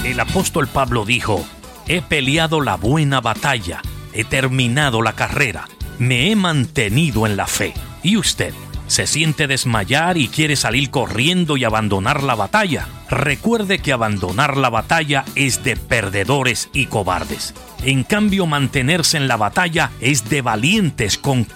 El apóstol Pablo dijo: he peleado la buena batalla, he terminado la carrera, me he mantenido en la fe. ¿Y usted? ¿Se siente desmayar y quiere salir corriendo y abandonar la batalla? Recuerde que abandonar la batalla es de perdedores y cobardes. En cambio, mantenerse en la batalla es de valientes con